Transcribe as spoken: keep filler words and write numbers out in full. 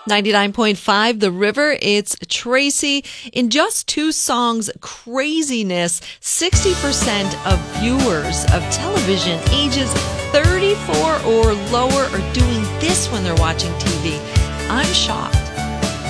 ninety-nine point five The River, it's Tracy. In just two songs, craziness, sixty percent of viewers of television ages thirty-four or lower are doing this when they're watching T V. I'm shocked.